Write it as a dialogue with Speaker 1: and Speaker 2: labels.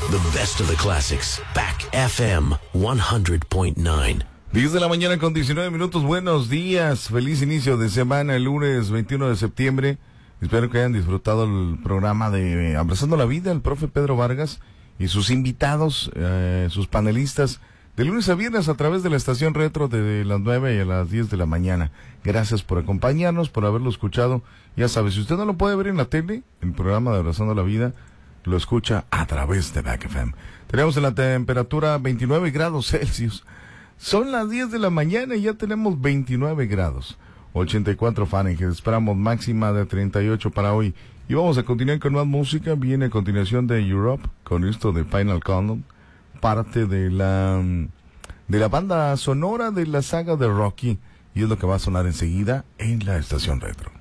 Speaker 1: The best of the classics. Back FM 100.9.
Speaker 2: 10 de la mañana con 19 minutos. Buenos días. Feliz inicio de semana, el lunes 21 de septiembre. Espero que hayan disfrutado el programa de Abrazando la Vida, el profe Pedro Vargas y sus invitados, sus panelistas, de lunes a viernes a través de la estación retro de las 9 y a las 10 de la mañana. Gracias por acompañarnos, por haberlo escuchado. Ya sabes, si usted no lo puede ver en la tele, el programa de Abrazando la Vida lo escucha a través de Back FM. Tenemos en la temperatura 29 grados Celsius. Son las 10 de la mañana y ya tenemos 29 grados. 84 Fahrenheit. Esperamos máxima de 38 para hoy. Y vamos a continuar con más música. Viene a continuación de Europe, con esto de Final Countdown, parte de la banda sonora de la saga de Rocky. Y es lo que va a sonar enseguida en la estación retro.